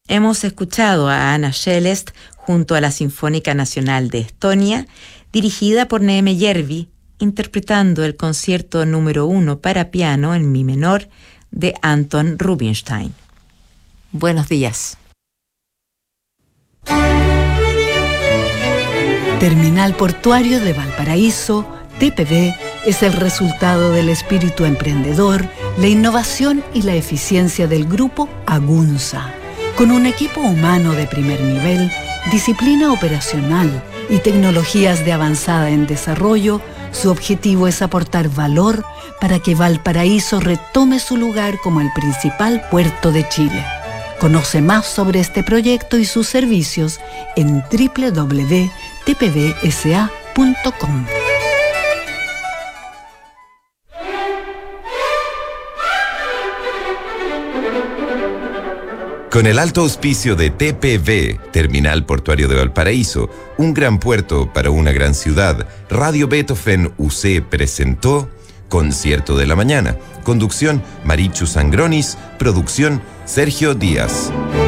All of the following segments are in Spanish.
Hemos escuchado a Anna Shelest junto a la Sinfónica Nacional de Estonia, dirigida por Neeme Järvi, interpretando el concierto número 1 para piano en mi menor de Anton Rubinstein. Buenos días. Terminal Portuario de Valparaíso, TPV, es el resultado del espíritu emprendedor, la innovación y la eficiencia del grupo Agunza. Con un equipo humano de primer nivel, disciplina operacional y tecnologías de avanzada en desarrollo, su objetivo es aportar valor para que Valparaíso retome su lugar como el principal puerto de Chile. Conoce más sobre este proyecto y sus servicios en www.tpvsa.com. Con el alto auspicio de TPV, Terminal Portuario de Valparaíso, un gran puerto para una gran ciudad, Radio Beethoven UC presentó Concierto de la Mañana. Conducción, Marichu Sangronis. Producción, Sergio Díaz.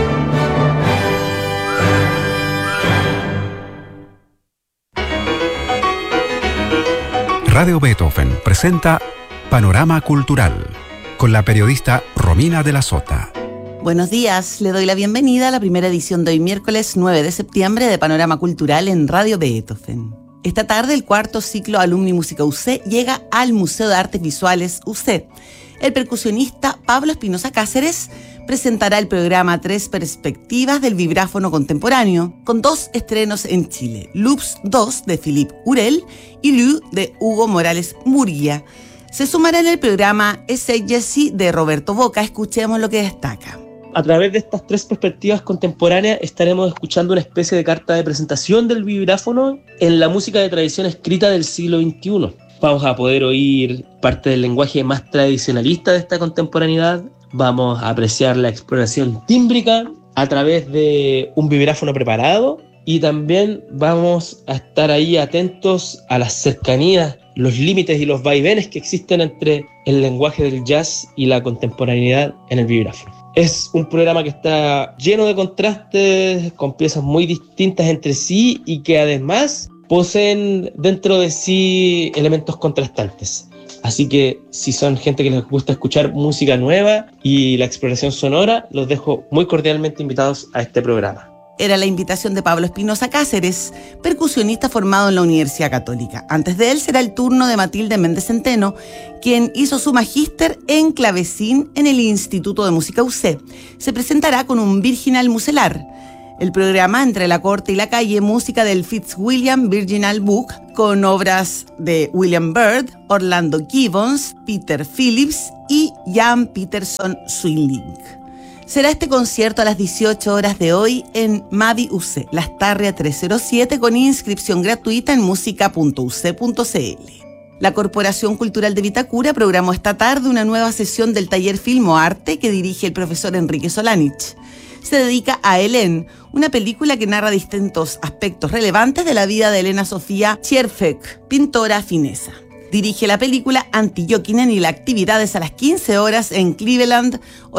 Radio Beethoven presenta Panorama Cultural, con la periodista Romina de la Sota. Buenos días, le doy la bienvenida a la primera edición de hoy miércoles 9 de septiembre de Panorama Cultural en Radio Beethoven. Esta tarde el cuarto ciclo Alumni Música UC llega al Museo de Artes Visuales UC. El percusionista Pablo Espinosa Cáceres presentará el programa Tres Perspectivas del Vibráfono Contemporáneo, con 2 estrenos en Chile, Loops 2 de Philippe Urel y Lu de Hugo Morales Murguía. Se sumará en el programa Essay Jessie de Roberto Boca. Escuchemos lo que destaca. A través de estas 3 perspectivas contemporáneas estaremos escuchando una especie de carta de presentación del vibráfono en la música de tradición escrita del siglo XXI. Vamos a poder oír parte del lenguaje más tradicionalista de esta contemporaneidad. Vamos a apreciar la exploración tímbrica a través de un vibráfono preparado y también vamos a estar ahí atentos a las cercanías, los límites y los vaivenes que existen entre el lenguaje del jazz y la contemporaneidad en el vibráfono. Es un programa que está lleno de contrastes, con piezas muy distintas entre sí y que además poseen dentro de sí elementos contrastantes. Así que si son gente que les gusta escuchar música nueva y la exploración sonora, los dejo muy cordialmente invitados a este programa. Era la invitación de Pablo Espinosa Cáceres, percusionista formado en la Universidad Católica. Antes de él será el turno de Matilde Méndez Centeno, quien hizo su magíster en clavecín en el Instituto de Música UC. Se presentará con un Virginal Muselar. El programa Entre la Corte y la Calle, música del Fitzwilliam Virginal Book, con obras de William Byrd, Orlando Gibbons, Peter Phillips y Jan Peterson Swinling. Será este concierto a las 18 horas de hoy en Mavi UC, Lastarria 307, con inscripción gratuita en música.uc.cl. La Corporación Cultural de Vitacura programó esta tarde una nueva sesión del taller Filmoarte que dirige el profesor Enrique Solanich. Se dedica a Helene, una película que narra distintos aspectos relevantes de la vida de Elena Sofía Tcherfek, pintora finesa. Dirige la película Antti Jokinen y las actividades a las 15 horas en Cleveland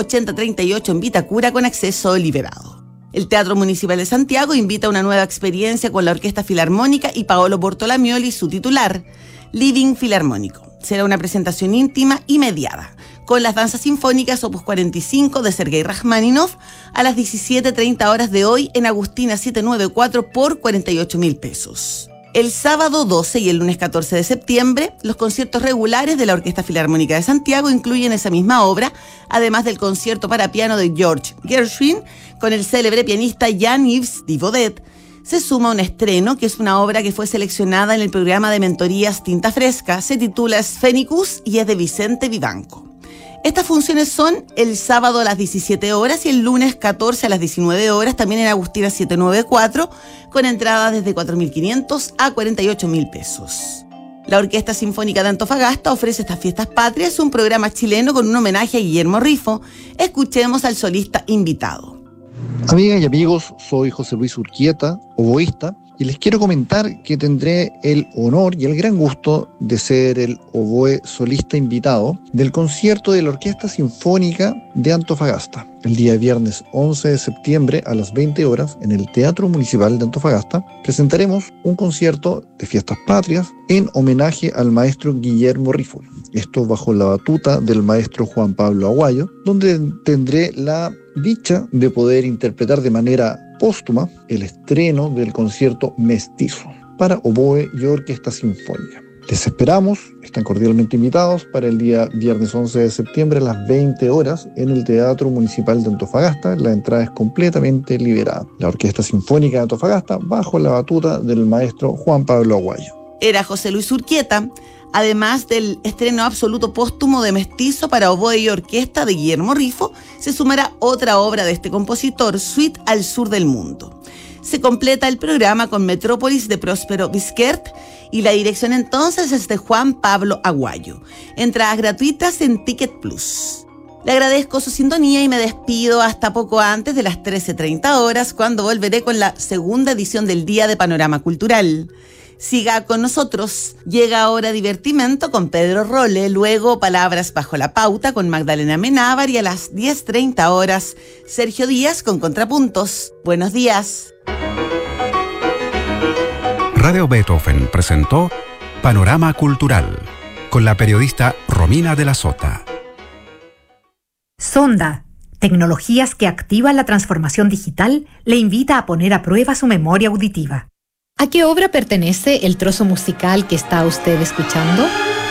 8038 en Vitacura con acceso liberado. El Teatro Municipal de Santiago invita a una nueva experiencia con la Orquesta Filarmónica y Paolo Bortolamioli, su titular, Living Filarmónico. Será una presentación íntima y mediada, con las danzas sinfónicas Opus 45 de Sergei Rachmaninoff a las 17:30 horas de hoy en Agustina 794 por 48.000 pesos. El sábado 12 y el lunes 14 de septiembre, los conciertos regulares de la Orquesta Filarmónica de Santiago incluyen esa misma obra, además del concierto para piano de George Gershwin con el célebre pianista Jan-Yves Dibaudet. Se suma un estreno, que es una obra que fue seleccionada en el programa de mentorías Tinta Fresca. Se titula Sphenicus y es de Vicente Vivanco. Estas funciones son el sábado a las 17 horas y el lunes 14 a las 19 horas, también en Agustina 794, con entradas desde 4.500 a 48.000 pesos. La Orquesta Sinfónica de Antofagasta ofrece estas fiestas patrias, un programa chileno con un homenaje a Guillermo Rifo. Escuchemos al solista invitado. Amigas y amigos, soy José Luis Urquieta, oboísta, y les quiero comentar que tendré el honor y el gran gusto de ser el oboe solista invitado del concierto de la Orquesta Sinfónica de Antofagasta. El día viernes 11 de septiembre a las 20 horas en el Teatro Municipal de Antofagasta presentaremos un concierto de Fiestas Patrias en homenaje al maestro Guillermo Rifo. Esto bajo la batuta del maestro Juan Pablo Aguayo, donde tendré la dicha de poder interpretar de manera póstuma el estreno del concierto Mestizo para oboe y orquesta sinfónica. Les esperamos, están cordialmente invitados para el día viernes 11 de septiembre a las 20 horas en el Teatro Municipal de Antofagasta. La entrada es completamente liberada. La Orquesta Sinfónica de Antofagasta bajo la batuta del maestro Juan Pablo Aguayo. Era José Luis Urquieta, además del estreno absoluto póstumo de Mestizo para oboe y orquesta de Guillermo Rifo, se sumará otra obra de este compositor, Suite al Sur del Mundo. Se completa el programa con Metrópolis de Próspero Bisquert y la dirección entonces es de Juan Pablo Aguayo. Entradas gratuitas en Ticket Plus. Le agradezco su sintonía y me despido hasta poco antes de las 13:30 horas, cuando volveré con la segunda edición del Día de Panorama Cultural. Siga con nosotros. Llega ahora Divertimento con Pedro Rolle, luego Palabras bajo la pauta con Magdalena Menábar y a las 10:30 horas Sergio Díaz con Contrapuntos. Buenos días. Radio Beethoven presentó Panorama Cultural con la periodista Romina de la Sota. Sonda, tecnologías que activan la transformación digital, le invita a poner a prueba su memoria auditiva. ¿A qué obra pertenece el trozo musical que está usted escuchando?